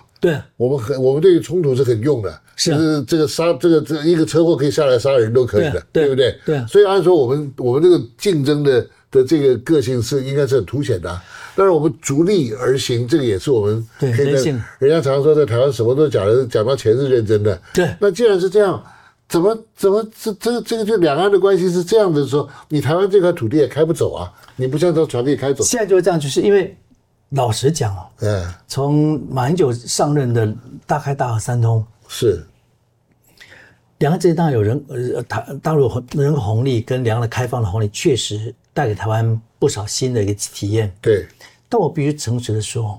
对， 我们对于冲突是很用的， 是啊， 这个一个车祸可以下来杀人都可以的，对不对？ 对， 所以按说我们这个竞争的这个个性应该是很凸显的，但是我们逐利而行，这个也是我们对人性。 人家常说在台湾什么都讲到钱是认真的， 对。 那既然是这样，怎么这个就两岸的关系是这样的时候，你台湾这块土地也开不走啊，你不像这土地开走。 现在就是这样，就是因为老实讲从马英九上任的大开大合三通是。 两岸之间当然有大陆人口红利跟两岸的开放的红利，确实带给台湾不少新的一个体验。 对， 但我必须诚实的说，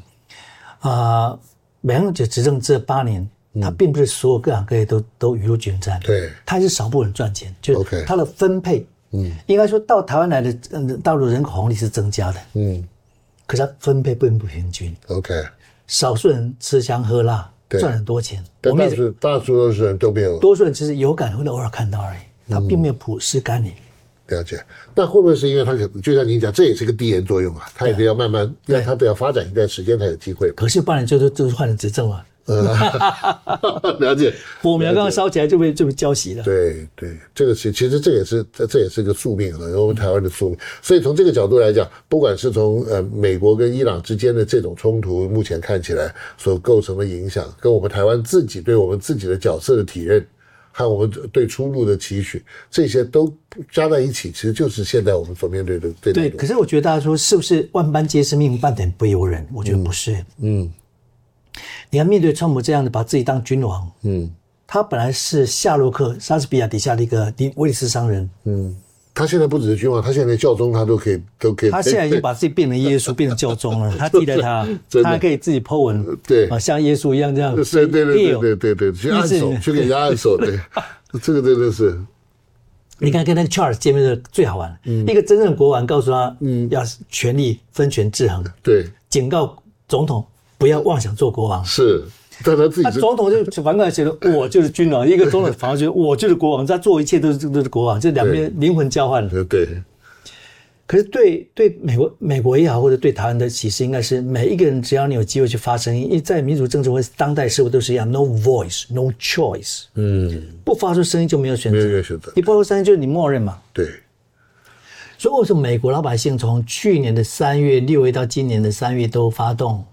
马英九执政这8年，他并不是所有各行各业都雨露均沾。 对， 他是少部分人赚钱，就是他的分配，应该说到台湾来的大陆人口红利是增加的，可是他分配并不平均。 OK， 少数人吃香喝辣。赚很多钱， 但大多数人都没有， 多数人只是有感会偶尔看到而已，他并没有普施甘霖。 了解，那会不会是因为他就像您讲，这也是个递延作用啊？他也得要慢慢，他得要发展一段时间才有机会。 可是8年就是换了执政嘛。 了解， 火苗刚刚烧起来就被浇熄了。 对，这个其实这也是个宿命，我们台湾的宿命。所以从这个角度来讲，不管是从美国跟伊朗之间的这种冲突，目前看起来所构成的影响，跟我们台湾自己对我们自己的角色的体认，和我们对出路的期许，这些都加在一起，其实就是现在我们所面对的。 对，可是我觉得大家说是不是万般皆是命，半点不由人？我觉得不是。你看，面对川普这样的把自己当君王，他本来是夏洛克、莎士比亚底下的一个威利斯商人， 他现在不只是君王，他现在连教宗他都可以。 他现在已经把自己变成耶稣，变成教宗了。他替代他还可以自己 po 文， 对， 像耶稣一样这样。 对，去按手，去给人家按手，对，这个真的是。 你看跟那个 Charles 见面的最好玩，一个真正的国王告诉他，要权力分权制衡， 对， 警告总统不要妄想做国王， 是。但他自己总统就反过来觉得我就是君王，一个总统反而觉得我就是国王，他做一切都是国王，这两边灵魂交换了。 对。 可是对美国也好，或者对台湾的启示，应该是每一个人只要你有机会去发声音，因为在民主政治或当代社会都是一样 ，no voice, no choice，不发出声音就没有选择， 没有选择， 你不发出声音就是你默认嘛。 对。 所以为什么美国老百姓从去年的3月6月到今年的3月都发动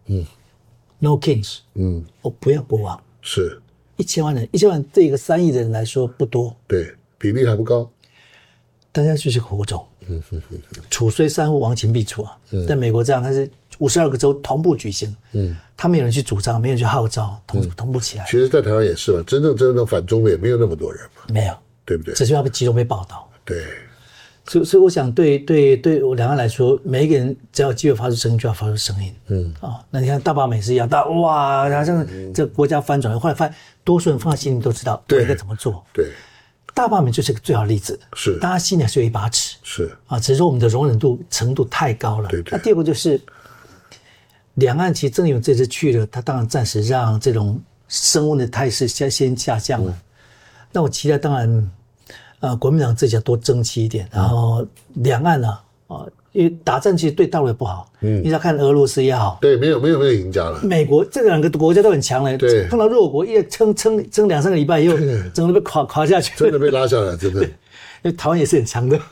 ，No Kings，我不要国王， 是 1000万人，1000万对一个3亿的人来说不多， 对，比例还不高， 大家就是火种，楚虽三户，亡秦必楚啊。在美国这样，它是52个州同步举行，他没有人去主张，没有人去号召，同步起来。 其实，在台湾也是嘛，真正反中的也没有那么多人嘛， 没有， 对不对？ 只是要被集中被报道。 对。 所以我想对我两岸来说，每一个人只要有机会发出声音，就要发出声音。那你看大罢免是一样，哇，好像这国家翻转，后来多数人放在心里都知道我应该怎么做。 对， 大罢免就是个最好的例子。 是， 大家心里还是有一把尺。 是只是说我们的容忍度程度太高了。 对。 那第二个就是两岸其实郑义溶这次去了，他当然暂时让这种升温的态势先下降了。那我期待当然。国民党自己要多争气一点，然后两岸因为打仗其实对大陆也不好，你要看俄罗斯也好， 对，没有赢家了。 美国这两个国家都很强了，对，碰到弱国，一撑2-3个礼拜以后，整个被垮下去， 真的被拉下来，真的。 因为台湾也是很强的，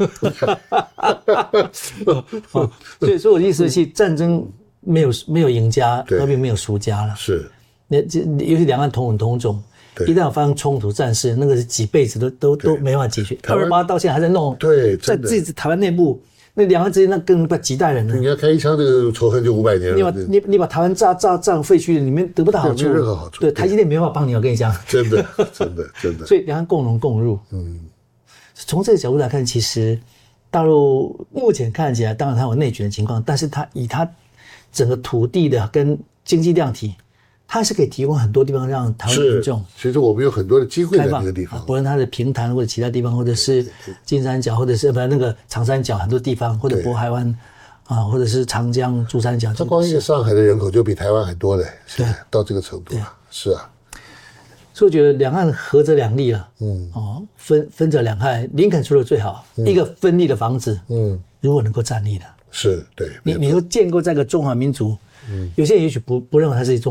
所以我的意思是，战争没有赢家，和平没有输家了。 是， 尤其两岸同文同种。一旦有发生冲突战事，那个是几辈子都没办法解决。228到现在还在弄， 对， 在自己台湾内部，那两岸之间那更把几代人了。 你要开一枪，这个仇恨就500年了。 你把台湾炸废墟，里面得不到好处， 没有任何好处。 对，台积电没办法帮你，我跟你讲， 真的。 所以两岸共荣共入。从这个角度来看，其实大陆目前看起来，当然它有内卷的情况，但是它以它整个土地的跟经济量体。它是可以提供很多地方让台湾民众， 其实我们有很多的机会在那个地方， 不论它的平潭或者其他地方，或者是金三角，或者是那个长三角很多地方，或者渤海湾或者是长江、珠三角。 它光一个上海的人口就比台湾还多嘞， 对， 到这个程度，是啊。 所以我觉得两岸合则两利了，分则两害。林肯说的最好，一个分立的房子，如果能够站立的， 是对， 你说建构这个中华民族，有些人也许不认为它是一种。